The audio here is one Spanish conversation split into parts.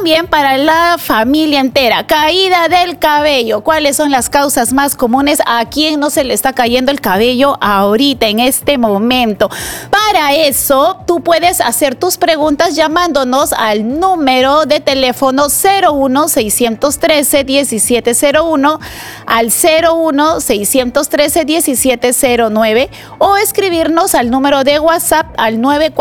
también para la familia entera. Caída del cabello. ¿Cuáles son las causas más comunes? ¿A quién no se le está cayendo el cabello ahorita, en este momento? Para eso, tú puedes hacer tus preguntas llamándonos al número de teléfono 01-613-1701, al 01-613-1709 o escribirnos al número de WhatsApp al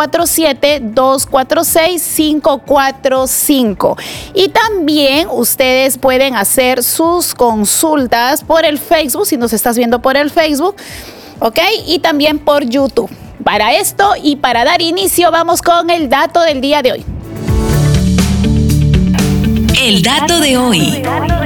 947-246-545. Y también ustedes pueden hacer sus consultas por el Facebook, si nos estás viendo por el Facebook, ¿ok? Y también por YouTube. Para esto y para dar inicio, vamos con el dato del día de hoy. El dato de hoy.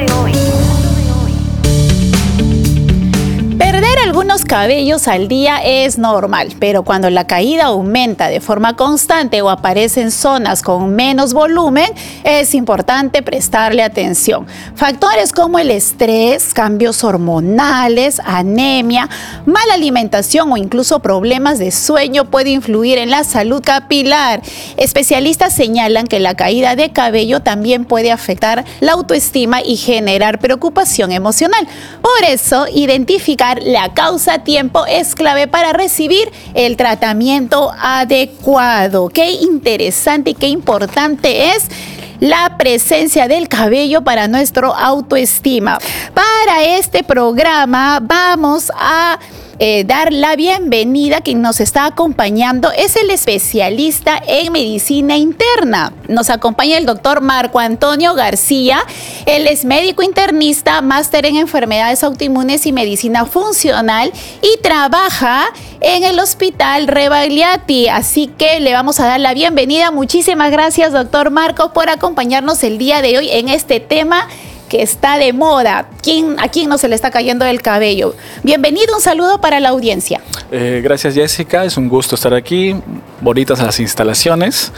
Perder algunos cabellos al día es normal, pero cuando la caída aumenta de forma constante o aparece en zonas con menos volumen, es importante prestarle atención. Factores como el estrés, cambios hormonales, anemia, mala alimentación o incluso problemas de sueño pueden influir en la salud capilar. Especialistas señalan que la caída de cabello también puede afectar la autoestima y generar preocupación emocional. Por eso, identificar la causa a tiempo es clave para recibir el tratamiento adecuado. Qué interesante y qué importante es la presencia del cabello para nuestra autoestima. Para este programa vamos a dar la bienvenida. Quien nos está acompañando es el especialista en medicina interna. Nos acompaña el doctor Marco Antonio García. Él es médico internista, máster en enfermedades autoinmunes y medicina funcional y trabaja en el Hospital Rebagliati. Así que le vamos a dar la bienvenida. Muchísimas gracias, doctor Marco, por acompañarnos el día de hoy en este tema que está de moda. ¿A quién no se le está cayendo el cabello? Bienvenido, un saludo para la audiencia. Gracias, Jessica, es un gusto estar aquí, bonitas las instalaciones,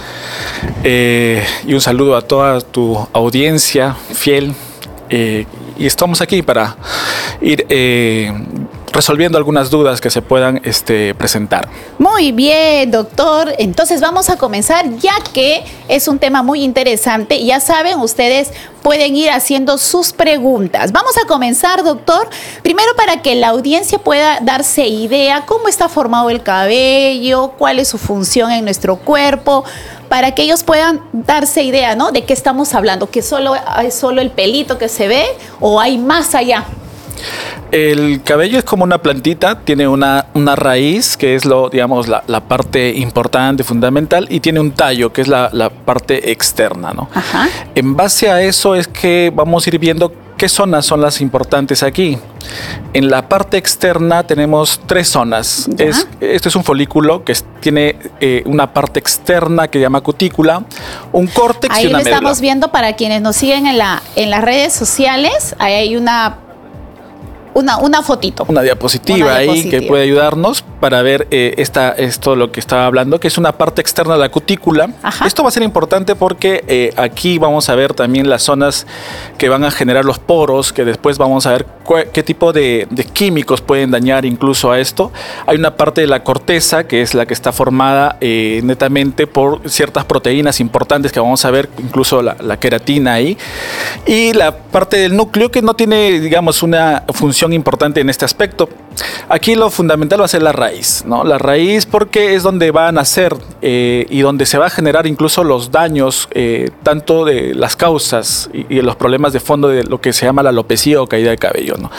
y un saludo a toda tu audiencia fiel, y estamos aquí para ir resolviendo algunas dudas que se puedan presentar. Muy bien, doctor. Entonces vamos a comenzar, ya que es un tema muy interesante. Ya saben, ustedes pueden ir haciendo sus preguntas. Vamos a comenzar, doctor. Primero, para que la audiencia pueda darse idea cómo está formado el cabello, cuál es su función en nuestro cuerpo, para que ellos puedan darse idea, ¿no?, de qué estamos hablando, que es solo el pelito que se ve o hay más allá. El cabello es como una plantita, tiene una raíz, que es la parte importante, fundamental, y tiene un tallo, que es la parte externa, ¿no? Ajá. En base a eso es que vamos a ir viendo qué zonas son las importantes aquí. En la parte externa tenemos 3 zonas. Este es un folículo que tiene una parte externa que se llama cutícula, un córtex y una médula. Ahí lo estamos viendo para quienes nos siguen en las redes sociales. Ahí hay una fotito. Una diapositiva ahí que puede ayudarnos para ver esto lo que estaba hablando, que es una parte externa de la cutícula. Ajá. Esto va a ser importante porque aquí vamos a ver también las zonas que van a generar los poros, que después vamos a ver qué tipo de químicos pueden dañar incluso a esto. Hay una parte de la corteza, que es la que está formada netamente por ciertas proteínas importantes que vamos a ver, incluso la queratina ahí. Y la parte del núcleo, que no tiene, digamos, una función importante en este aspecto. Aquí lo fundamental va a ser la raíz, ¿no? La raíz, porque es donde va a nacer y donde se va a generar incluso los daños, tanto de las causas y de los problemas de fondo de lo que se llama la alopecia o caída de cabello, ¿no?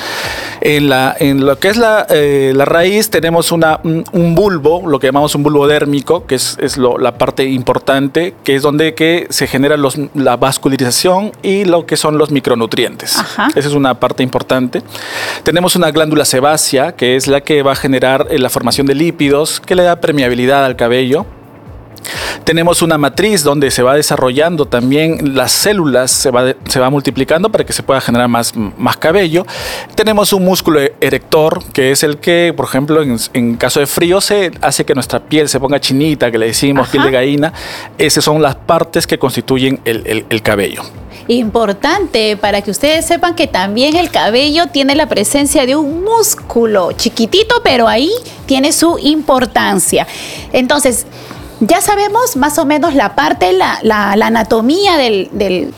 En lo que es la raíz tenemos un bulbo, lo que llamamos un bulbo dérmico, que es la parte importante, que es donde se genera la vascularización y lo que son los micronutrientes. Ajá. Esa es una parte importante. Tenemos una glándula sebácea, que es la que va a generar la formación de lípidos, que le da permeabilidad al cabello. Tenemos una matriz donde se va desarrollando también las células, se va multiplicando para que se pueda generar más cabello. Tenemos un músculo erector, que es el que, por ejemplo, en caso de frío, se hace que nuestra piel se ponga chinita, que le decimos piel de gallina. Esas son las partes que constituyen el cabello. Importante para que ustedes sepan que también el cabello tiene la presencia de un músculo chiquitito, pero ahí tiene su importancia. Entonces, Ya sabemos más o menos la parte, la anatomía del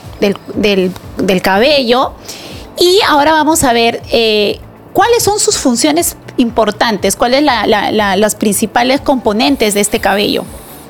cabello, y ahora vamos a ver cuáles son sus funciones importantes, cuáles las principales componentes de este cabello.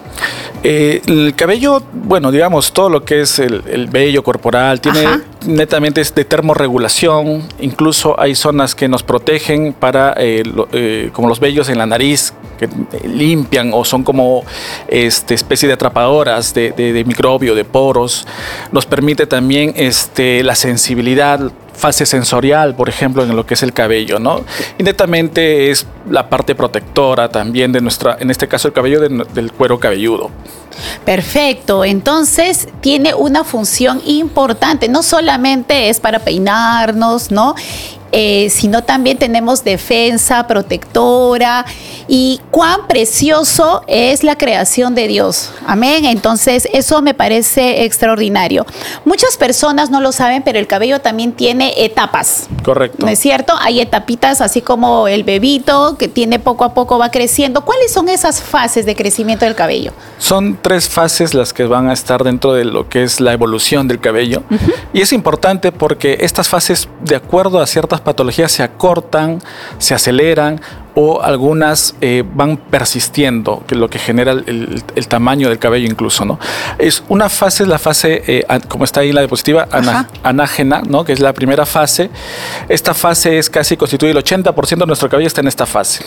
El cabello, bueno, digamos, todo lo que es el vello corporal, tiene netamente es de termorregulación. Incluso hay zonas que nos protegen para, como los vellos en la nariz, que limpian o son como especie de atrapadoras de microbio, de poros. Nos permite también la sensibilidad, fase sensorial, por ejemplo, en lo que es el cabello, ¿no? Y netamente es la parte protectora también de en este caso, el cabello del cuero cabelludo. Perfecto, entonces tiene una función importante, no solamente es para peinarnos, ¿no? Sino también tenemos defensa, protectora, y cuán precioso es la creación de Dios. Amén. Entonces, eso me parece extraordinario. Muchas personas no lo saben, pero el cabello también tiene etapas. Correcto. ¿No es cierto? Hay etapitas, así como el bebito, que tiene poco a poco va creciendo. ¿Cuáles son esas fases de crecimiento del cabello? Son 3 fases las que van a estar dentro de lo que es la evolución del cabello. Y es importante porque estas fases, de acuerdo a ciertas patologías, se acortan, se aceleran, o algunas van persistiendo, que es lo que genera el tamaño del cabello incluso, ¿no? Es una fase, la fase, como está ahí en la diapositiva, anágena, ¿no? Que es la primera fase. Esta fase es casi constituye el 80% de nuestro cabello está en esta fase.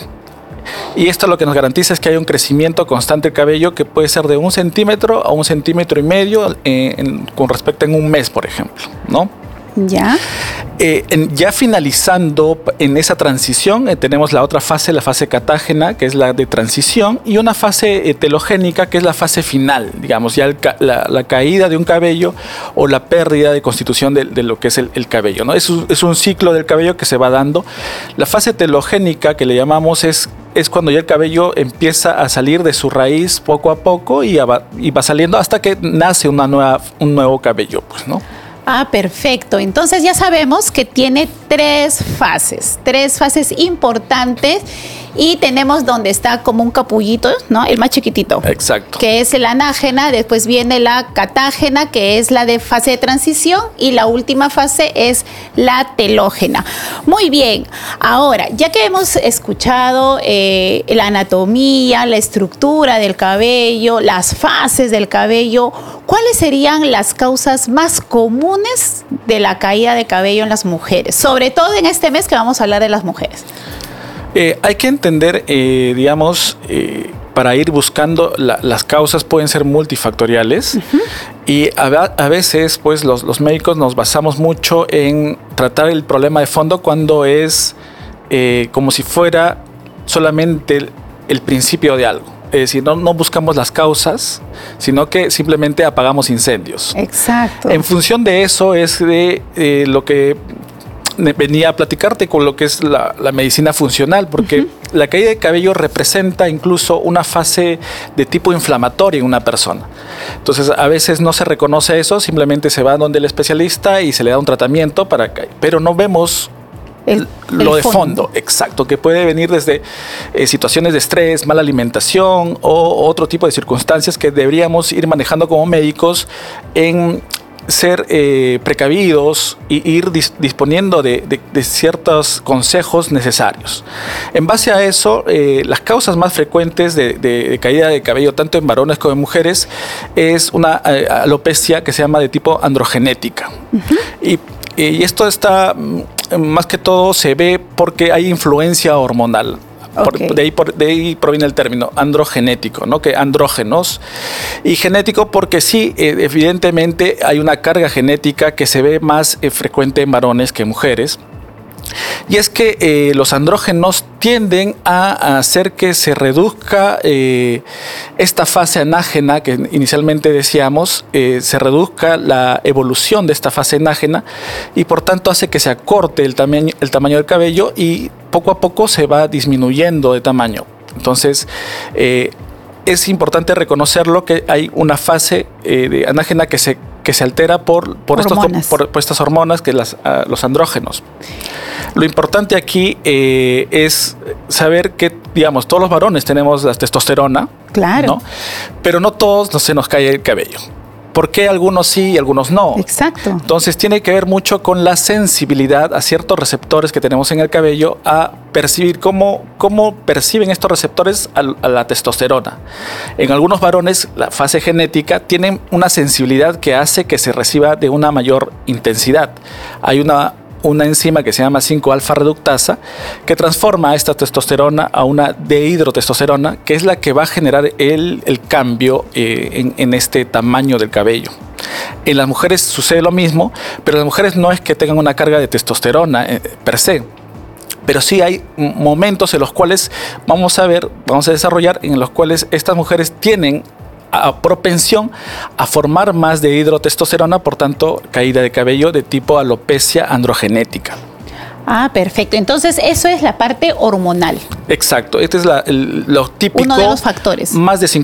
Y esto lo que nos garantiza es que hay un crecimiento constante del cabello que puede ser de 1 centímetro a 1,5 centímetros con respecto en un mes, por ejemplo, ¿no? Ya. Ya finalizando en esa transición, tenemos la otra fase, la fase catágena, que es la de transición, y una fase telogénica, que es la fase final, digamos, ya la caída de un cabello o la pérdida de constitución de lo que es el cabello, ¿no? Es un ciclo del cabello que se va dando. La fase telogénica, que le llamamos, es cuando ya el cabello empieza a salir de su raíz poco a poco y va saliendo hasta que nace un nuevo cabello, pues, ¿no? Ah, perfecto. Entonces ya sabemos que tiene 3 fases importantes, y tenemos donde está como un capullito, ¿no? El más chiquitito. Exacto. Que es el anágena, después viene la catágena, que es la de fase de transición, y la última fase es la telógena. Muy bien. Ahora, ya que hemos escuchado la anatomía, la estructura del cabello, las fases del cabello, ¿cuáles serían las causas más comunes de la caída de cabello en las mujeres? Sobre todo en este mes que vamos a hablar de las mujeres. Hay que entender, digamos, para ir buscando las causas pueden ser multifactoriales. Y a veces, pues, los médicos nos basamos mucho en tratar el problema de fondo cuando es como si fuera solamente el principio de algo. Es decir, no buscamos las causas, sino que simplemente apagamos incendios. Exacto. En función de eso es de lo que venía a platicarte con lo que es la medicina funcional, porque la caída de cabello representa incluso una fase de tipo inflamatorio en una persona. Entonces, a veces no se reconoce eso, simplemente se va donde el especialista y se le da un tratamiento pero no vemos lo de fondo, exacto, que puede venir desde situaciones de estrés, mala alimentación o otro tipo de circunstancias que deberíamos ir manejando como médicos en ser precavidos y ir disponiendo de ciertos consejos necesarios. En base a eso, las causas más frecuentes de caída de cabello, tanto en varones como en mujeres, es una alopecia que se llama de tipo androgenética. Y esto está, más que todo, se ve porque hay influencia hormonal. De ahí proviene el término androgenético, ¿no? Que andrógenos. Y genético porque sí, evidentemente hay una carga genética que se ve más frecuente en varones que en mujeres. Y es que los andrógenos tienden a hacer que se reduzca esta fase anágena que inicialmente decíamos, se reduzca la evolución de esta fase anágena y por tanto hace que se acorte el tamaño del cabello y poco a poco se va disminuyendo de tamaño. Entonces, es importante reconocerlo que hay una fase de anágena que se altera por estas hormonas, que los andrógenos. Lo importante aquí es saber que, digamos, todos los varones tenemos la testosterona, claro, ¿no? Pero no todos se nos cae el cabello. ¿Por qué algunos sí y algunos no? Exacto. Entonces tiene que ver mucho con la sensibilidad a ciertos receptores que tenemos en el cabello, a percibir cómo perciben estos receptores a la testosterona. En algunos varones, la fase genética tienen una sensibilidad que hace que se reciba de una mayor intensidad. Hay una enzima que se llama 5-alfa reductasa que transforma esta testosterona a una dehidrotestosterona, que es la que va a generar el cambio en este tamaño del cabello. En las mujeres sucede lo mismo, pero las mujeres no es que tengan una carga de testosterona per se. Pero sí hay momentos en los cuales vamos a desarrollar, en los cuales estas mujeres tienen propensión a formar más de hidrotestosterona, por tanto, caída de cabello de tipo alopecia androgenética. Ah, perfecto. Entonces, eso es la parte hormonal. Exacto. Este es lo típico. Uno de los factores. Más de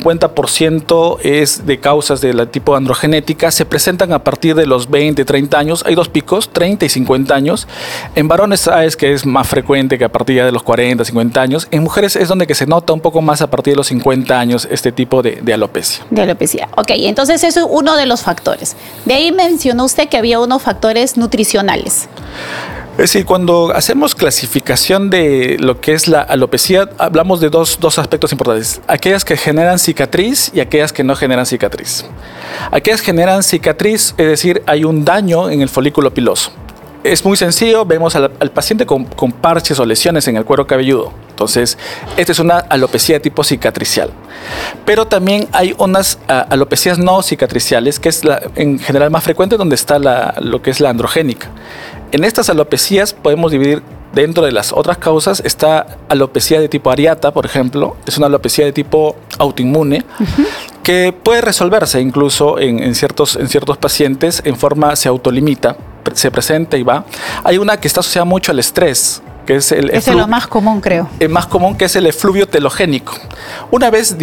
50% es de causas de la tipo androgenética. Se presentan a partir de los 20, 30 años. Hay dos picos, 30 y 50 años. En varones sabes que es más frecuente que a partir de los 40, 50 años. En mujeres es donde que se nota un poco más a partir de los 50 años este tipo de alopecia. De alopecia. Ok, entonces eso es uno de los factores. De ahí mencionó usted que había unos factores nutricionales. Es decir, cuando hacemos clasificación de lo que es la alopecia, hablamos de dos aspectos importantes. Aquellas que generan cicatriz y aquellas que no generan cicatriz. Aquellas que generan cicatriz, es decir, hay un daño en el folículo piloso. Es muy sencillo, vemos al paciente con parches o lesiones en el cuero cabelludo. Entonces, esta es una alopecia de tipo cicatricial. Pero también hay unas alopecias no cicatriciales, que es en general más frecuente, donde está lo que es la androgénica. En estas alopecias podemos dividir, dentro de las otras causas, está alopecia de tipo areata, por ejemplo. Es una alopecia de tipo autoinmune, que puede resolverse incluso en ciertos pacientes en forma, se autolimita, se presenta y va. Hay una que está asociada mucho al estrés, que es ese es lo más común, creo. El más común, que es el efluvio telogénico. Una vez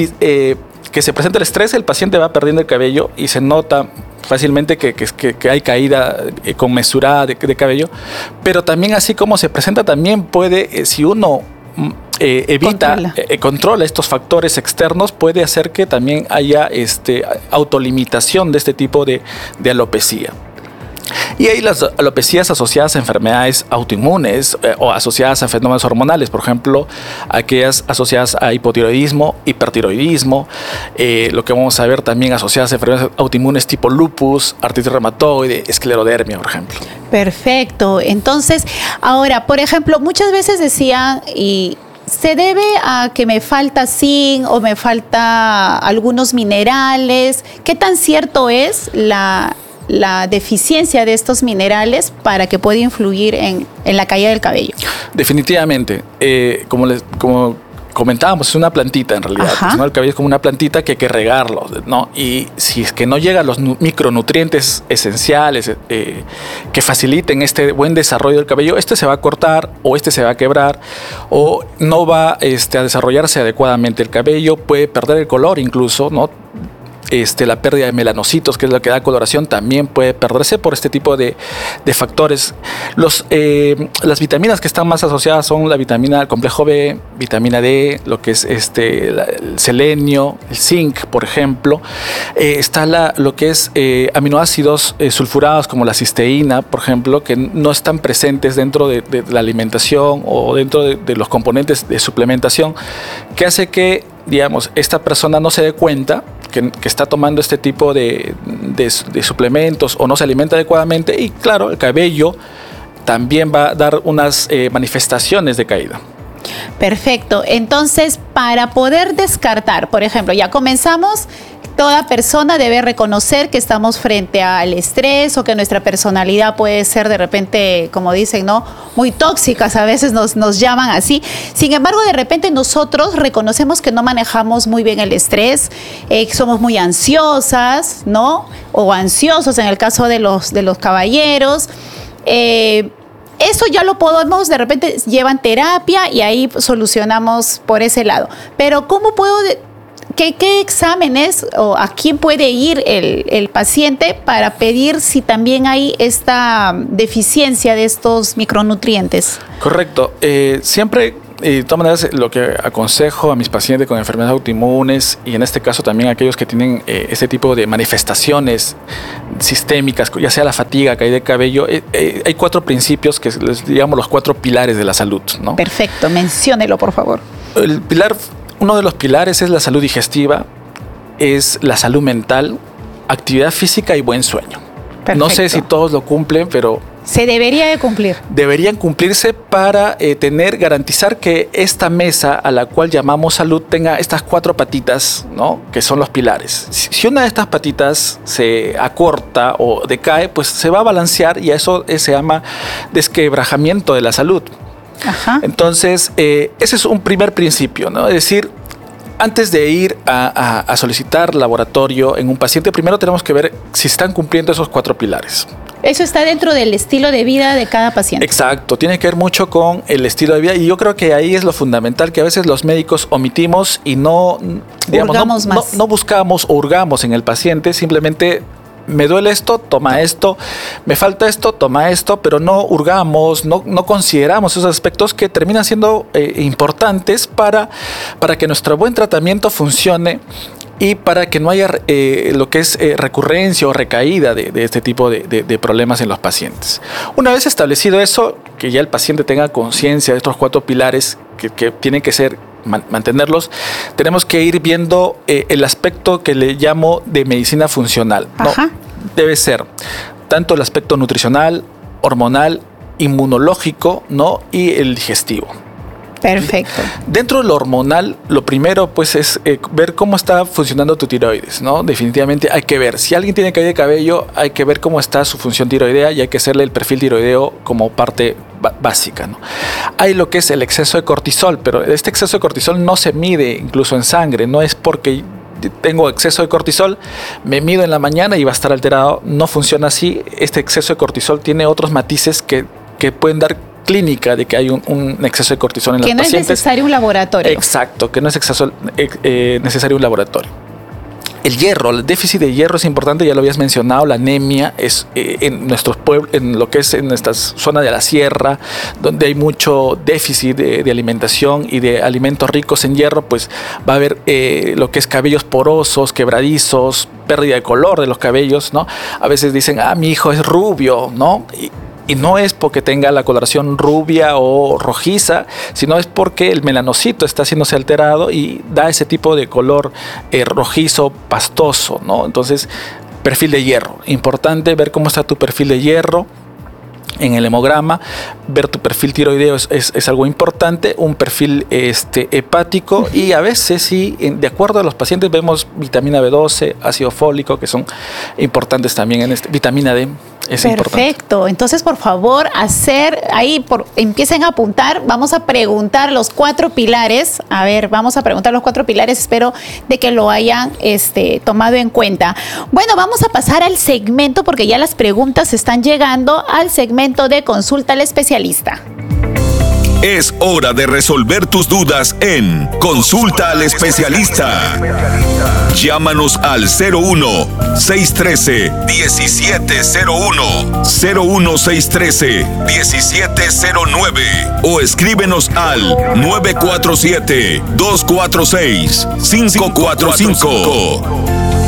que se presenta el estrés, el paciente va perdiendo el cabello y se nota fácilmente que hay caída conmesurada de cabello, pero también así como se presenta, también puede, si uno controla estos factores externos, puede hacer que también haya autolimitación de este tipo de alopecia. Y hay las alopecias asociadas a enfermedades autoinmunes o asociadas a fenómenos hormonales, por ejemplo, aquellas asociadas a hipotiroidismo, hipertiroidismo, lo que vamos a ver también asociadas a enfermedades autoinmunes tipo lupus, artritis reumatoide, esclerodermia, por ejemplo. Perfecto. Entonces, ahora, por ejemplo, muchas veces decían, ¿se debe a que me falta zinc o me falta algunos minerales? ¿Qué tan cierto es la deficiencia de estos minerales para que pueda influir en la caída del cabello? Definitivamente. Como comentábamos, es una plantita en realidad. ¿No? El cabello es como una plantita que hay que regarlo, ¿no? Y si es que no llegan los micronutrientes esenciales que faciliten este buen desarrollo del cabello, se va a cortar o se va a quebrar o no va a desarrollarse adecuadamente. El cabello puede perder el color incluso, ¿no? La pérdida de melanocitos, que es lo que da coloración, también puede perderse por este tipo de factores. Las vitaminas que están más asociadas son la vitamina del complejo B, vitamina D, lo que es el selenio, el zinc, por ejemplo. Está lo que es aminoácidos sulfurados como la cisteína, por ejemplo, que no están presentes dentro de la alimentación o dentro de los componentes de suplementación, que hace que, digamos, esta persona no se dé cuenta que está tomando este tipo de suplementos o no se alimenta adecuadamente, y claro, el cabello también va a dar unas manifestaciones de caída. Perfecto. Entonces, para poder descartar, por ejemplo, ya comenzamos, toda persona debe reconocer que estamos frente al estrés o que nuestra personalidad puede ser de repente, como dicen, ¿no?, muy tóxicas, a veces nos llaman así. Sin embargo, de repente nosotros reconocemos que no manejamos muy bien el estrés, somos muy ansiosas, ¿no?, o ansiosos en el caso de los caballeros. Eso ya lo podemos, de repente llevan terapia y ahí solucionamos por ese lado. Pero ¿cómo puedo ¿Qué exámenes o a quién puede ir el paciente para pedir si también hay esta deficiencia de estos micronutrientes? Correcto. Siempre, de todas maneras, lo que aconsejo a mis pacientes con enfermedades autoinmunes y en este caso también a aquellos que tienen este tipo de manifestaciones sistémicas, ya sea la fatiga, caída de cabello, hay 4 principios que les llamamos los 4 pilares de la salud, ¿no? Perfecto, menciónelo por favor. Uno de los pilares es la salud digestiva, es la salud mental, actividad física y buen sueño. Perfecto. No sé si todos lo cumplen, pero se debería de cumplir. Deberían cumplirse para garantizar que esta mesa a la cual llamamos salud tenga estas 4 patitas, ¿no? Que son los pilares. Si una de estas patitas se acorta o decae, pues se va a balancear y a eso se llama desquebrajamiento de la salud. Ajá. Entonces, ese es un primer principio, ¿no? Es decir, antes de ir a solicitar laboratorio en un paciente, primero tenemos que ver si están cumpliendo esos 4 pilares. Eso está dentro del estilo de vida de cada paciente. Exacto, tiene que ver mucho con el estilo de vida y yo creo que ahí es lo fundamental, que a veces los médicos omitimos y no buscamos o hurgamos en el paciente, simplemente me duele esto, toma esto, me falta esto, toma esto, pero no hurgamos, no consideramos esos aspectos que terminan siendo importantes para que nuestro buen tratamiento funcione y para que no haya lo que es recurrencia o recaída de este tipo de problemas en los pacientes. Una vez establecido eso, que ya el paciente tenga conciencia de estos 4 pilares que tienen que ser mantenerlos, tenemos que ir viendo el aspecto que le llamo de medicina funcional, ¿no? Debe ser tanto el aspecto nutricional, hormonal, inmunológico, ¿no? Y el digestivo. Perfecto. Dentro de lo hormonal, lo primero pues es ver cómo está funcionando tu tiroides, ¿no? Definitivamente hay que ver. Si alguien tiene caída de cabello, hay que ver cómo está su función tiroidea y hay que hacerle el perfil tiroideo como parte básica, ¿no? Hay lo que es el exceso de cortisol, pero este exceso de cortisol no se mide incluso en sangre, no es porque tengo exceso de cortisol, me mido en la mañana y va a estar alterado. No funciona así. Este exceso de cortisol tiene otros matices que pueden dar clínica de que hay un exceso de cortisol en los pacientes. Que no es necesario un laboratorio. Exacto, que no es necesario un laboratorio. El hierro, el déficit de hierro es importante, ya lo habías mencionado, la anemia es en nuestros pueblos, en lo que es en nuestra zona de la sierra, donde hay mucho déficit de alimentación y de alimentos ricos en hierro, pues va a haber lo que es cabellos porosos, quebradizos, pérdida de color de los cabellos, ¿no? A veces dicen, mi hijo es rubio, ¿no? Y no es porque tenga la coloración rubia o rojiza, sino es porque el melanocito está haciéndose alterado y da ese tipo de color rojizo, pastoso, ¿no? Entonces, perfil de hierro. Importante ver cómo está tu perfil de hierro en el hemograma, ver tu perfil tiroideo es algo importante, un perfil hepático y a veces sí, de acuerdo a los pacientes vemos vitamina B12, ácido fólico, que son importantes también en vitamina D. Es perfecto. Importante. Entonces, por favor, empiecen a apuntar. Vamos a preguntar los 4 pilares. A ver, vamos a preguntar los 4 pilares. Espero de que lo hayan tomado en cuenta. Bueno, vamos a pasar al segmento porque ya las preguntas están llegando al segmento de consulta al especialista. Es hora de resolver tus dudas en Consulta al Especialista. Llámanos al 01-613-1701, 01-613-1709 o escríbenos al 947-246-545.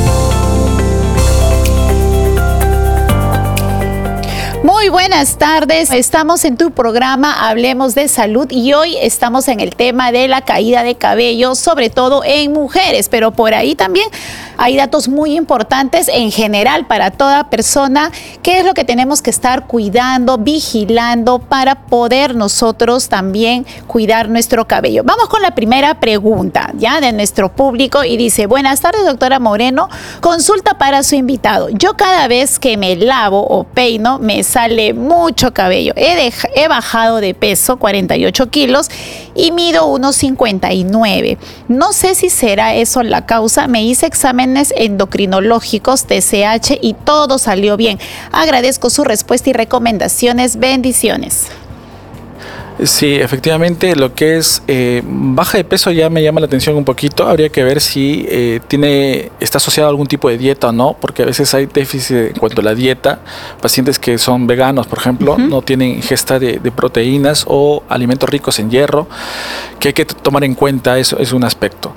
Muy buenas tardes, estamos en tu programa Hablemos de Salud y hoy estamos en el tema de la caída de cabello, sobre todo en mujeres, pero por ahí también hay datos muy importantes en general para toda persona, qué es lo que tenemos que estar cuidando, vigilando para poder nosotros también cuidar nuestro cabello. Vamos con la primera pregunta ya de nuestro público y dice, buenas tardes doctora Moreno, consulta para su invitado. Yo cada vez que me lavo o peino me sale mucho cabello. He bajado de peso 48 kilos y mido 1,59. No sé si será eso la causa. Me hice exámenes endocrinológicos, TSH y todo salió bien. Agradezco su respuesta y recomendaciones. Bendiciones. Sí, efectivamente, lo que es baja de peso ya me llama la atención un poquito. Habría que ver si está asociado a algún tipo de dieta o no, porque a veces hay déficit en cuanto a la dieta. Pacientes que son veganos, por ejemplo, no tienen ingesta de proteínas o alimentos ricos en hierro, que hay que tomar en cuenta. Eso es un aspecto.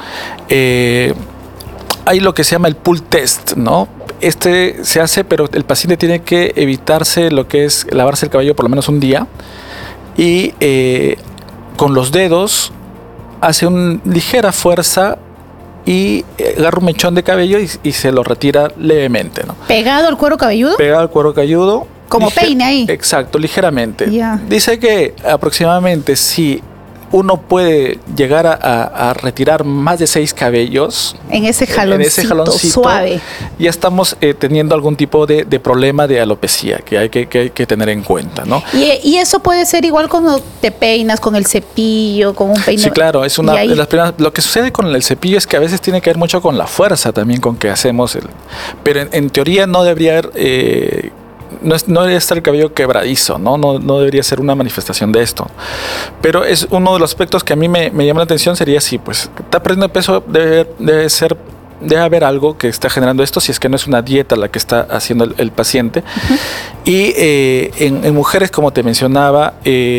Hay lo que se llama el pull test, ¿no? Este se hace, pero el paciente tiene que evitarse lo que es lavarse el cabello por lo menos un día, y con los dedos hace una ligera fuerza y agarra un mechón de cabello y se lo retira levemente, ¿no? ¿Pegado al cuero cabelludo? Pegado al cuero cabelludo. Como peine ahí. Exacto, ligeramente. Yeah. Dice que aproximadamente si uno puede llegar a retirar más de 6 cabellos en ese jaloncito suave, ya estamos teniendo algún tipo de problema de alopecia que hay que tener en cuenta, ¿no? Y eso puede ser igual cuando te peinas con el cepillo, con un peinado. Sí, claro, es una de las primeras. Lo que sucede con el cepillo es que a veces tiene que ver mucho con la fuerza también con que hacemos pero en teoría no debería haber no debería estar el cabello quebradizo, ¿no? No debería ser una manifestación de esto. Pero es uno de los aspectos que a mí me llama la atención. Sería si pues está perdiendo peso, debe haber algo que está generando esto, si es que no es una dieta la que está haciendo el paciente. Y en mujeres, como te mencionaba,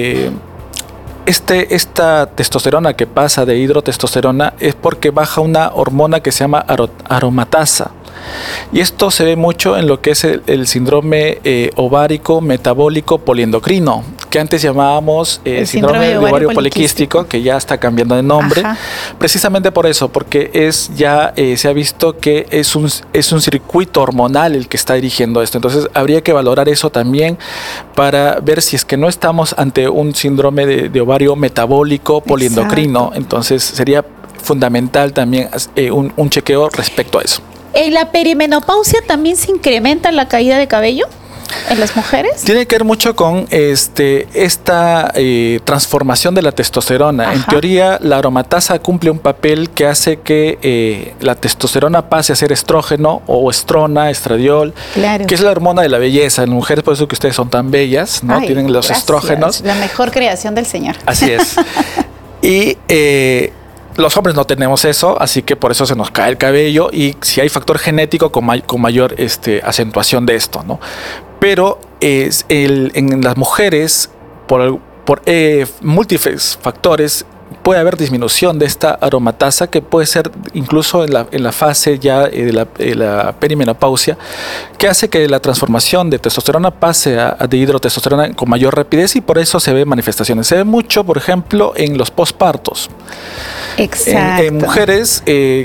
esta testosterona que pasa de hidrotestosterona es porque baja una hormona que se llama aromatasa. Y esto se ve mucho en lo que es el síndrome ovárico metabólico poliendocrino, que antes llamábamos síndrome de ovario poliquístico, que ya está cambiando de nombre. Ajá. Precisamente por eso, porque se ha visto que es un circuito hormonal el que está dirigiendo esto. Entonces habría que valorar eso también para ver si es que no estamos ante un síndrome de ovario metabólico poliendocrino. Exacto. Entonces sería fundamental también un chequeo respecto a eso. ¿En la perimenopausia también se incrementa la caída de cabello en las mujeres? Tiene que ver mucho con esta transformación de la testosterona. Ajá. En teoría, la aromatasa cumple un papel que hace que la testosterona pase a ser estrógeno o estrona, estradiol, claro, que es la hormona de la belleza. En mujeres, por eso que ustedes son tan bellas, ¿no? Ay, tienen los estrógenos. La mejor creación del Señor. Así es. Y los hombres no tenemos eso, así que por eso se nos cae el cabello, y si hay factor genético con mayor acentuación de esto, ¿no? Pero en las mujeres, por múltiples factores, puede haber disminución de esta aromatasa, que puede ser incluso en la fase ya de la perimenopausia, que hace que la transformación de testosterona pase de hidrotestosterona con mayor rapidez, y por eso se ven manifestaciones. Se ve mucho, por ejemplo, en los pospartos. Exacto. En mujeres,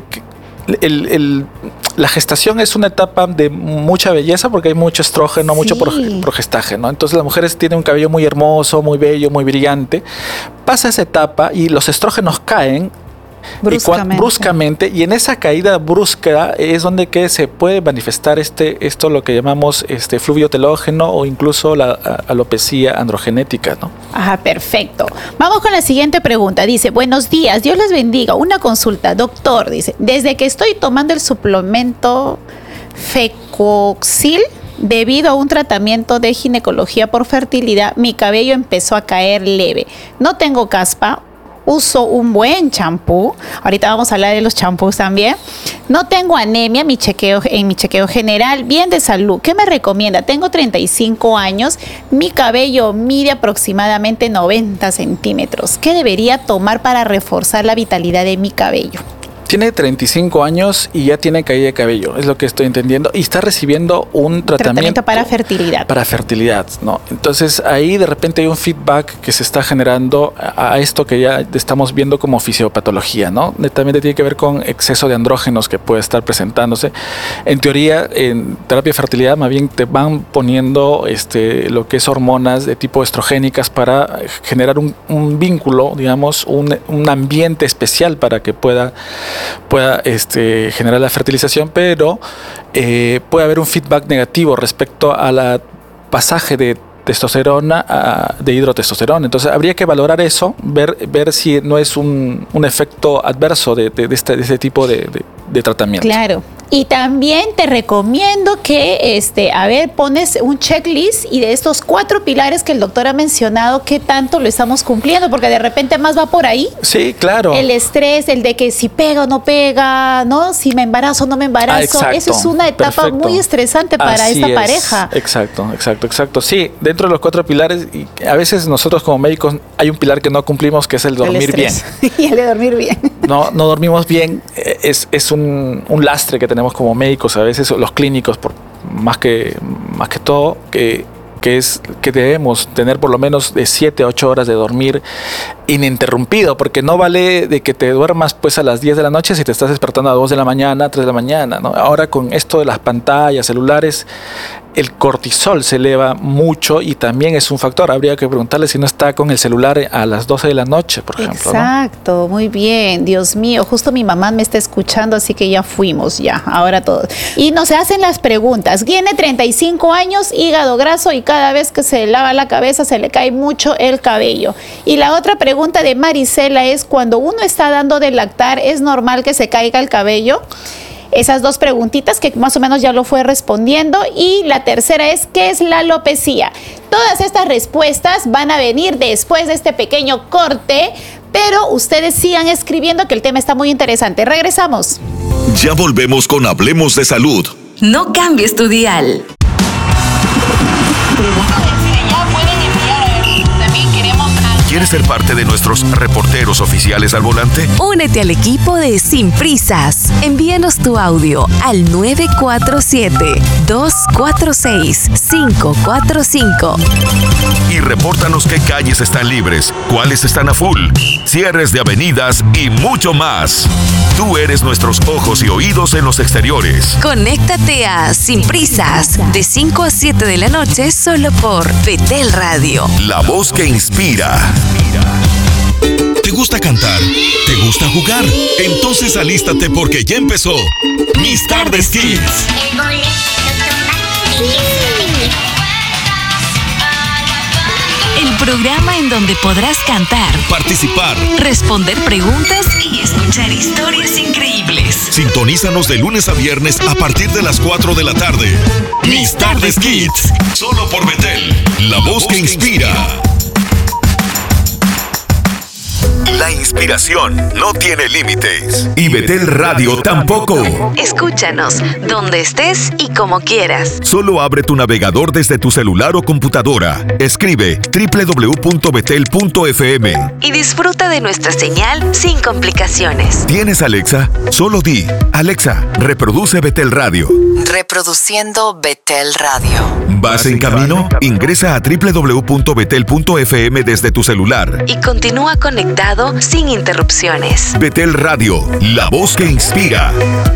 la gestación es una etapa de mucha belleza porque hay mucho estrógeno, mucho progestaje, ¿no? Entonces las mujeres tienen un cabello muy hermoso, muy bello, muy brillante. Pasa esa etapa y los estrógenos caen bruscamente, y en esa caída brusca es donde que se puede manifestar esto lo que llamamos fluvio telógeno o incluso la alopecia androgenética, ¿no? Ajá, perfecto. Vamos con la siguiente pregunta. Dice: buenos días, Dios les bendiga. Una consulta, doctor. Dice: desde que estoy tomando el suplemento Fecoxil, debido a un tratamiento de ginecología por fertilidad, mi cabello empezó a caer leve. No tengo caspa. Uso un buen champú. Ahorita vamos a hablar de los champús también. No tengo anemia en mi chequeo general. Bien de salud. ¿Qué me recomienda? Tengo 35 años. Mi cabello mide aproximadamente 90 centímetros. ¿Qué debería tomar para reforzar la vitalidad de mi cabello? Tiene 35 años y ya tiene caída de cabello, es lo que estoy entendiendo, y está recibiendo un tratamiento para fertilidad. Para fertilidad, ¿no? Entonces ahí de repente hay un feedback que se está generando a esto que ya estamos viendo como fisiopatología, ¿no? También tiene que ver con exceso de andrógenos que puede estar presentándose. En teoría, en terapia de fertilidad más bien te van poniendo lo que es hormonas de tipo estrogénicas para generar un vínculo, digamos, un ambiente especial para que pueda generar la fertilización, pero puede haber un feedback negativo respecto a la pasaje de testosterona de hidrotestosterona. Entonces habría que valorar eso, ver si no es un efecto adverso de este tipo de tratamiento. Claro. Y también te recomiendo que, pones un checklist y de estos 4 pilares que el doctor ha mencionado, ¿qué tanto lo estamos cumpliendo? Porque de repente más va por ahí. Sí, claro. El estrés, el de que si pega o no pega, ¿no? Si me embarazo o no me embarazo. Exacto, eso es una etapa muy estresante para esta pareja. Exacto. Sí, dentro de los 4 pilares, y a veces nosotros como médicos hay un pilar que no cumplimos, que es el dormir bien. Y el de dormir bien. No dormimos bien, es un lastre que tenemos como médicos, a veces los clínicos, más que todo, que debemos tener por lo menos de 7 a 8 horas de dormir ininterrumpido, porque no vale de que te duermas pues a las 10 de la noche si te estás despertando a 2 de la mañana, 3 de la mañana, ¿no? Ahora con esto de las pantallas, celulares, el cortisol se eleva mucho y también es un factor. Habría que preguntarle si no está con el celular a las 12 de la noche, por ejemplo. Exacto, ¿no? Muy bien. Dios mío, justo mi mamá me está escuchando, así que ya fuimos, ahora todos. Y nos hacen las preguntas. Tiene 35 años, hígado graso y cada vez que se lava la cabeza se le cae mucho el cabello. Y la otra pregunta de Marisela es, cuando uno está dando de lactar, ¿es normal que se caiga el cabello? Esas 2 preguntitas que más o menos ya lo fue respondiendo. Y la tercera es, ¿qué es la alopecia? Todas estas respuestas van a venir después de este pequeño corte, pero ustedes sigan escribiendo que el tema está muy interesante. Regresamos. Ya volvemos con Hablemos de Salud. No cambies tu dial. ¿Quieres ser parte de nuestros reporteros oficiales al volante? Únete al equipo de Sin Prisas. Envíanos tu audio al 947-246-545. Y repórtanos qué calles están libres, cuáles están a full, cierres de avenidas y mucho más. Tú eres nuestros ojos y oídos en los exteriores. Conéctate a Sin Prisas de 5 a 7 de la noche solo por Betel Radio. La voz que inspira. ¿Te gusta cantar? ¿Te gusta jugar? Entonces alístate porque ya empezó Mis Tardes Kids. El programa en donde podrás cantar, participar, responder preguntas y escuchar historias increíbles. Sintonízanos de lunes a viernes a partir de las 4 de la tarde. Mis Tardes Kids, solo por Betel, la voz que inspira. La inspiración no tiene límites. Y Betel Radio tampoco. Escúchanos donde estés y como quieras. Solo abre tu navegador desde tu celular o computadora. Escribe www.betel.fm y disfruta de nuestra señal sin complicaciones. ¿Tienes Alexa? Solo di: Alexa, reproduce Betel Radio. Reproduciendo Betel Radio. ¿Vas en camino? Ingresa a www.betel.fm desde tu celular. Y continúa conectado sin interrupciones. Betel Radio, la voz que inspira.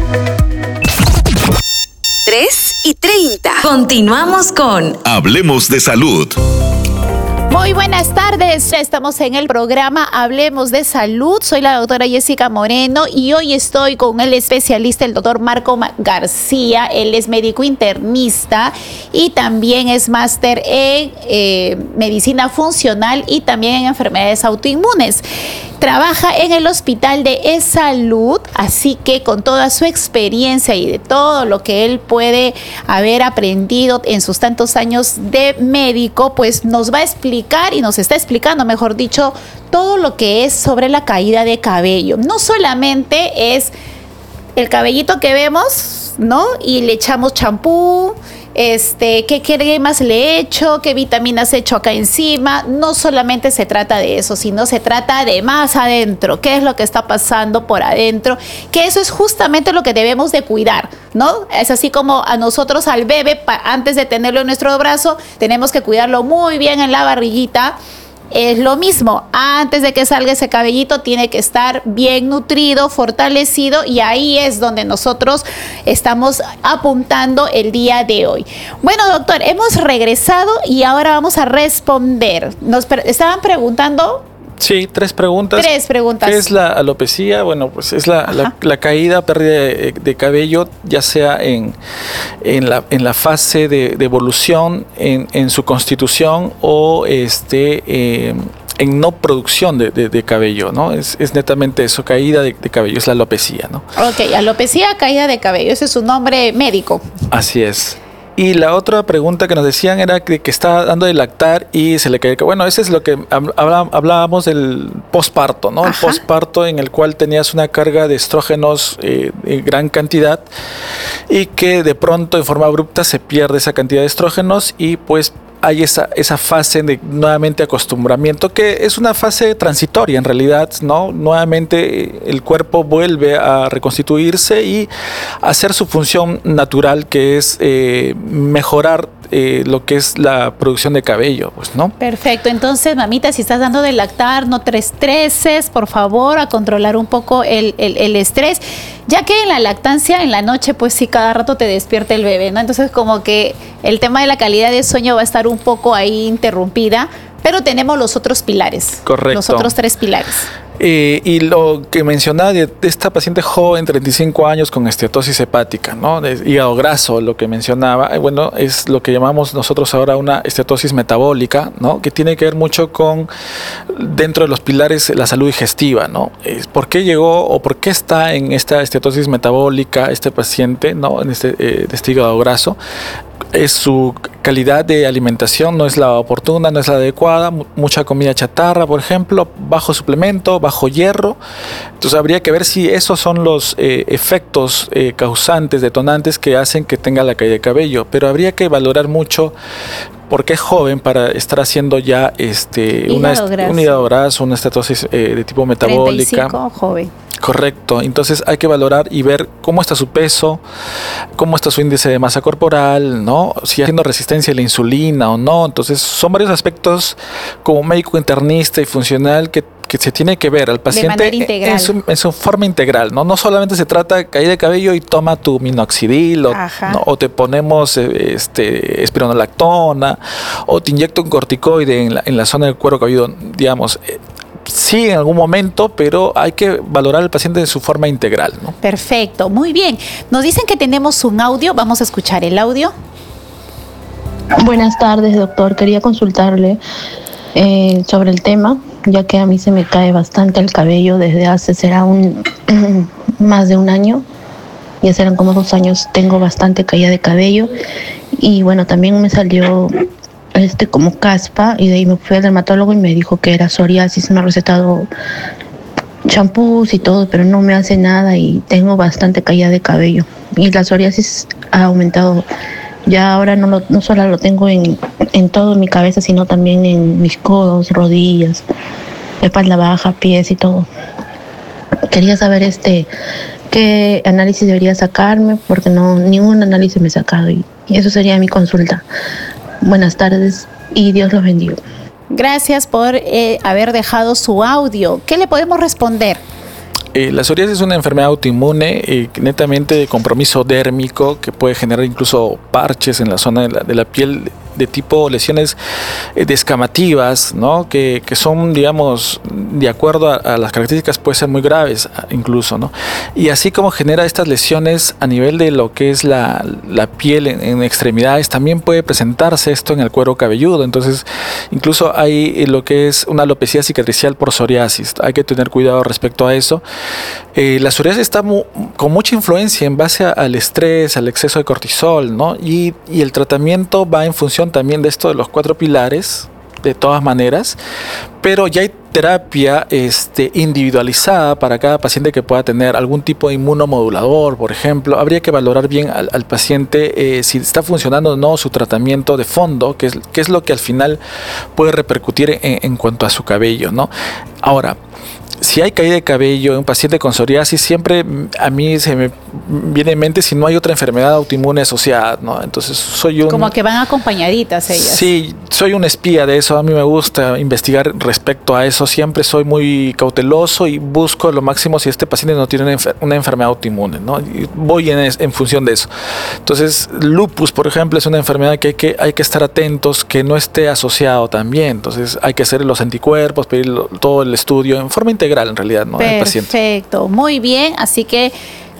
3:30. Continuamos con Hablemos de Salud. Muy buenas tardes, estamos en el programa Hablemos de Salud. Soy la doctora Jessica Moreno y hoy estoy con el especialista, el doctor Marco García. Él es médico internista y también es máster en medicina funcional y también en enfermedades autoinmunes. Trabaja en el Hospital de E-Salud, así que con toda su experiencia y de todo lo que él puede haber aprendido en sus tantos años de médico, pues nos va a explicar y nos está explicando, mejor dicho, todo lo que es sobre la caída de cabello. No solamente es el cabellito que vemos, ¿no? Y le echamos champú, qué cremas le he hecho, qué vitaminas he hecho acá encima. No solamente se trata de eso, sino se trata de más adentro, qué es lo que está pasando por adentro, que eso es justamente lo que debemos de cuidar, ¿no? Es así como a nosotros al bebé, antes de tenerlo en nuestro brazo, tenemos que cuidarlo muy bien en la barriguita. Es lo mismo, antes de que salga ese cabellito tiene que estar bien nutrido, fortalecido, y ahí es donde nosotros estamos apuntando el día de hoy. Bueno, doctor, hemos regresado y ahora vamos a responder. Nos estaban preguntando. Sí, 3 preguntas. 3 preguntas. ¿Qué es la alopecia? Bueno, pues es la caída, pérdida de cabello, ya sea en la fase de evolución, en su constitución o en no producción de cabello, ¿no? Es netamente eso, caída de cabello, es la alopecia, ¿no? Ok, alopecia, caída de cabello, ese es su nombre médico. Así es. Y la otra pregunta que nos decían era que está dando de lactar y se le cae. Bueno, ese es lo que hablábamos del posparto, ¿no? Ajá. El posparto en el cual tenías una carga de estrógenos en gran cantidad y que de pronto en forma abrupta se pierde esa cantidad de estrógenos y pues hay esa fase de nuevamente acostumbramiento, que es una fase transitoria en realidad, ¿no? Nuevamente el cuerpo vuelve a reconstituirse y hacer su función natural, que es mejorar lo que es la producción de cabello, pues, ¿no? Perfecto. Entonces, mamita, si estás dando de lactar, no te estreses, por favor, a controlar un poco el estrés, ya que en la lactancia, en la noche, pues sí, cada rato te despierta el bebé, ¿no? Entonces, como que el tema de la calidad de sueño va a estar un poco ahí interrumpida, pero tenemos los otros pilares. Correcto. Los otros 3 pilares. Y lo que mencionaba de esta paciente joven, 35 años, con esteatosis hepática, ¿no? De hígado graso, lo que mencionaba, bueno, es lo que llamamos nosotros ahora una esteatosis metabólica, ¿no? Que tiene que ver mucho con, dentro de los pilares, la salud digestiva, ¿no? ¿Por qué llegó o por qué está en esta esteatosis metabólica este paciente, ¿no? En este hígado graso? Es su calidad de alimentación no es la oportuna, no es la adecuada, mucha comida chatarra, por ejemplo, bajo suplemento, bajo hierro. Entonces habría que ver si esos son los efectos causantes, detonantes que hacen que tenga la caída de cabello, pero habría que valorar mucho porque es joven para estar haciendo ya un hígado graso, una estatosis de tipo metabólica. 35, joven. Correcto, entonces hay que valorar y ver cómo está su peso, cómo está su índice de masa corporal, ¿no? Si haciendo resistencia a la insulina o no. Entonces son varios aspectos como médico internista y funcional que se tiene que ver al paciente en su forma integral, ¿no? No solamente se trata de caída de cabello y toma tu minoxidil ¿no? O te ponemos espironolactona o te inyecto un corticoide en la zona del cuero cabelludo, digamos. Sí, en algún momento, pero hay que valorar al paciente de su forma integral, ¿no? Perfecto, muy bien. Nos dicen que tenemos un audio, vamos a escuchar el audio. Buenas tardes, doctor. Quería consultarle sobre el tema, ya que a mí se me cae bastante el cabello desde hace, más de un año. Ya serán como 2 años, tengo bastante caída de cabello. Y bueno, también me salió como caspa, y de ahí me fui al dermatólogo y me dijo que era psoriasis. Me ha recetado champús y todo, pero no me hace nada y tengo bastante caída de cabello. Y la psoriasis ha aumentado. Ya ahora no solo lo tengo en toda mi cabeza, sino también en mis codos, rodillas, espalda baja, pies y todo. Quería saber qué análisis debería sacarme, porque ningún análisis me he sacado, y eso sería mi consulta. Buenas tardes y Dios los bendiga. Gracias por haber dejado su audio. ¿Qué le podemos responder? La psoriasis es una enfermedad autoinmune netamente de compromiso dérmico que puede generar incluso parches en la zona de la piel de tipo lesiones descamativas, ¿no? Que son, digamos, de acuerdo a las características, puede ser muy graves incluso, ¿no? Y así como genera estas lesiones a nivel de lo que es la piel en extremidades, también puede presentarse esto en el cuero cabelludo. Entonces, incluso hay lo que es una alopecia cicatricial por psoriasis. Hay que tener cuidado respecto a eso. La psoriasis está con mucha influencia en base al estrés, al exceso de cortisol, ¿no? Y el tratamiento va en función también de esto de los 4 pilares, de todas maneras, pero ya hay terapia individualizada para cada paciente que pueda tener algún tipo de inmunomodulador, por ejemplo. Habría que valorar bien al paciente si está funcionando o no su tratamiento de fondo, que es lo que al final puede repercutir en cuanto a su cabello, ¿no? Ahora, si hay caída de cabello en un paciente con psoriasis, siempre a mí se me viene en mente si no hay otra enfermedad autoinmune asociada, ¿no? Entonces como que van acompañaditas ellas. Sí, soy un espía de eso. A mí me gusta investigar respecto a eso. Siempre soy muy cauteloso y busco lo máximo si este paciente no tiene una enfermedad autoinmune, ¿no? Y voy en función de eso. Entonces, lupus, por ejemplo, es una enfermedad que hay que estar atentos que no esté asociado también. Entonces, hay que hacer los anticuerpos, pedir todo el estudio en forma integral, en realidad, ¿no? Perfecto, muy bien. Así que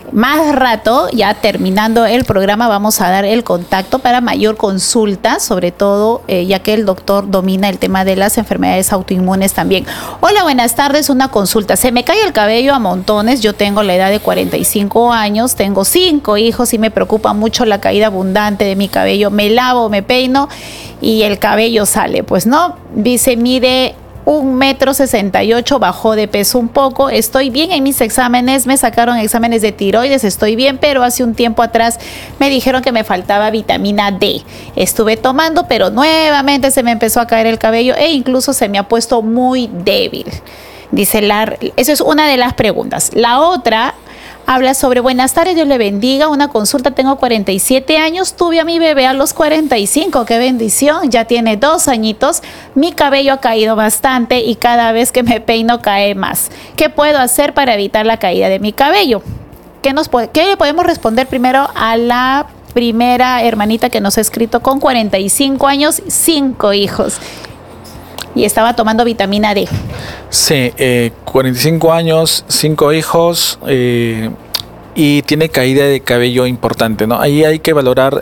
Más rato, ya terminando el programa, vamos a dar el contacto para mayor consulta, sobre todo ya que el doctor domina el tema de las enfermedades autoinmunes también. Hola, buenas tardes, una consulta. Se me cae el cabello a montones, yo tengo la edad de 45 años, tengo 5 hijos y me preocupa mucho la caída abundante de mi cabello. Me lavo, me peino y el cabello sale. Pues no, dice, mide 1,68 m, bajó de peso un poco, estoy bien en mis exámenes, me sacaron exámenes de tiroides, estoy bien, pero hace un tiempo atrás me dijeron que me faltaba vitamina D. Estuve tomando, pero nuevamente se me empezó a caer el cabello e incluso se me ha puesto muy débil. Dice eso es una de las preguntas. La otra habla sobre, buenas tardes, Dios le bendiga, una consulta, tengo 47 años, tuve a mi bebé a los 45, qué bendición, ya tiene 2 añitos, mi cabello ha caído bastante y cada vez que me peino cae más. ¿Qué puedo hacer para evitar la caída de mi cabello? ¿Qué podemos responder primero a la primera hermanita que nos ha escrito con 45 años, 5 hijos? Y estaba tomando vitamina D. Sí, 45 años, 5 hijos y tiene caída de cabello importante, ¿no? Ahí hay que valorar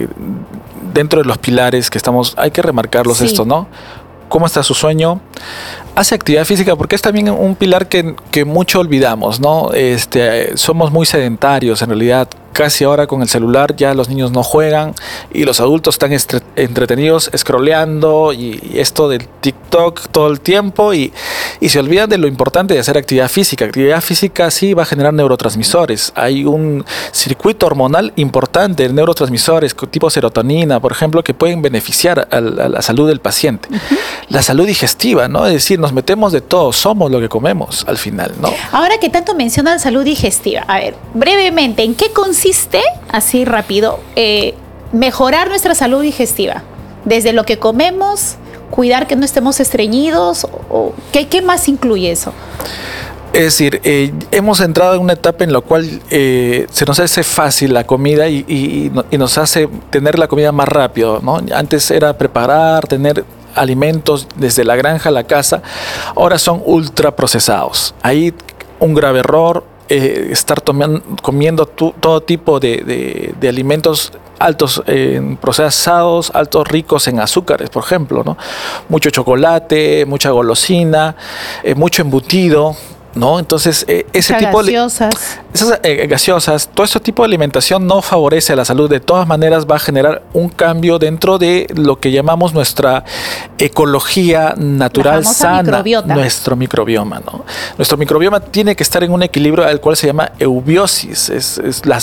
dentro de los pilares que hay que remarcarlos, sí. Esto, ¿no? ¿Cómo está su sueño? Hace actividad física, porque es también un pilar que mucho olvidamos, ¿no? Somos muy sedentarios en realidad. Casi ahora con el celular ya los niños no juegan y los adultos están entretenidos scrolleando y esto del TikTok todo el tiempo y se olvidan de lo importante de hacer actividad física. Actividad física sí va a generar neurotransmisores. Hay un circuito hormonal importante de neurotransmisores tipo serotonina, por ejemplo, que pueden beneficiar a la salud del paciente. Uh-huh. La salud digestiva, ¿no? Es decir, nos metemos de todo, somos lo que comemos al final, ¿no? Ahora que tanto mencionan salud digestiva, a ver, brevemente, ¿en qué consiste, así rápido, mejorar nuestra salud digestiva? Desde lo que comemos, cuidar que no estemos estreñidos, o ¿qué más incluye eso? Es decir, hemos entrado en una etapa en la cual se nos hace fácil la comida y nos hace tener la comida más rápido, ¿no? Antes era preparar, tener alimentos desde la granja a la casa, ahora son ultra procesados. Ahí un grave error. Estar comiendo todo tipo de alimentos altos en procesados, altos ricos en azúcares, por ejemplo, ¿no? Mucho chocolate, mucha golosina, mucho embutido, ¿no? Entonces, ese tipo de esas gaseosas, todo este tipo de alimentación no favorece a la salud. De todas maneras, va a generar un cambio dentro de lo que llamamos nuestra ecología natural sana, nuestro microbioma, ¿no? Nuestro microbioma tiene que estar en un equilibrio al cual se llama eubiosis.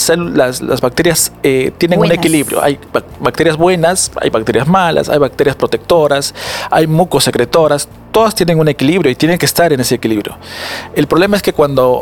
Las bacterias tienen un equilibrio. Hay bacterias buenas, hay bacterias malas, hay bacterias protectoras, hay mucosecretoras. Todas tienen un equilibrio y tienen que estar en ese equilibrio. El problema es que cuando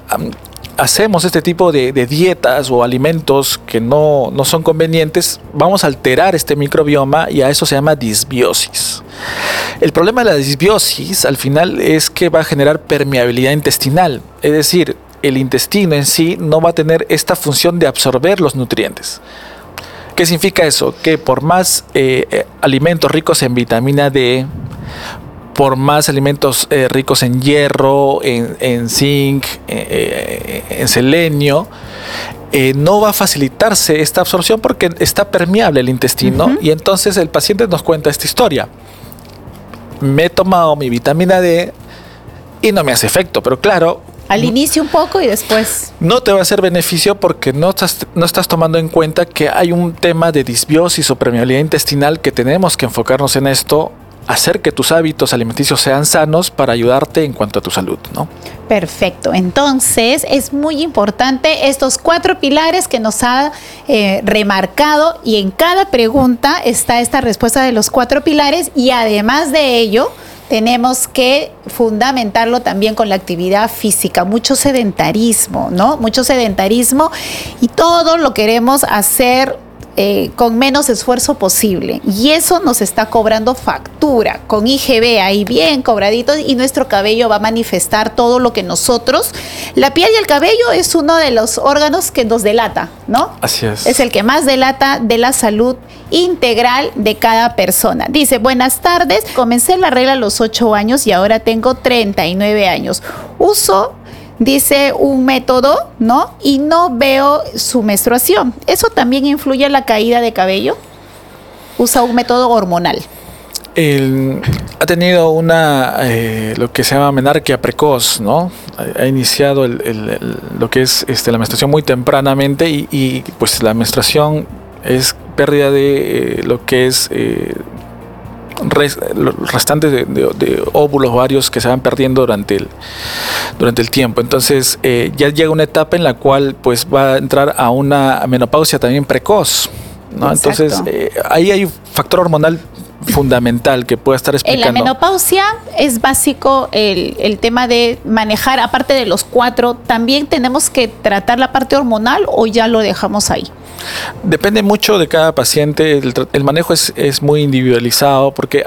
hacemos este tipo de dietas o alimentos que no son convenientes, vamos a alterar este microbioma y a eso se llama disbiosis. El problema de la disbiosis al final es que va a generar permeabilidad intestinal, es decir, el intestino en sí no va a tener esta función de absorber los nutrientes. ¿Qué significa eso? Que por más alimentos ricos en vitamina D, por más alimentos ricos en hierro, en zinc, en selenio, no va a facilitarse esta absorción porque está permeable el intestino. Uh-huh. Y entonces el paciente nos cuenta esta historia. Me he tomado mi vitamina D y no me hace efecto, pero claro, al inicio un poco y después no te va a hacer beneficio porque no estás tomando en cuenta que hay un tema de disbiosis o permeabilidad intestinal que tenemos que enfocarnos en esto, hacer que tus hábitos alimenticios sean sanos para ayudarte en cuanto a tu salud, ¿no? Perfecto. Entonces, es muy importante estos 4 pilares que nos ha remarcado y en cada pregunta está esta respuesta de los 4 pilares y además de ello, tenemos que fundamentarlo también con la actividad física. Mucho sedentarismo, ¿no? Mucho sedentarismo y todo lo queremos hacer con menos esfuerzo posible y eso nos está cobrando factura con IgB ahí bien cobraditos y nuestro cabello va a manifestar todo lo que nosotros, la piel y el cabello es uno de los órganos que nos delata, ¿no? Así es. Es el que más delata de la salud integral de cada persona. Dice, buenas tardes, comencé la regla a los 8 años y ahora tengo 39 años. Uso dice un método, ¿no? Y no veo su menstruación. ¿Eso también influye en la caída de cabello? Usa un método hormonal. Ha tenido lo que se llama menarquia precoz, ¿no? Ha iniciado lo que es la menstruación muy tempranamente y pues la menstruación es pérdida de lo que es restantes de óvulos varios que se van perdiendo durante el tiempo. Entonces ya llega una etapa en la cual pues va a entrar a una menopausia también precoz, ¿no? Entonces ahí hay un factor hormonal fundamental que pueda estar explicando. En la menopausia es básico el tema de manejar, aparte de los 4, ¿también tenemos que tratar la parte hormonal o ya lo dejamos ahí? Depende mucho de cada paciente, el manejo es muy individualizado porque